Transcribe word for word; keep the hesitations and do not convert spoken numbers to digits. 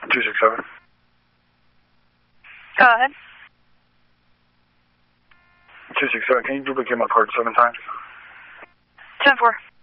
two six seven. Go ahead. two six seven, can you duplicate my card seven times? ten four.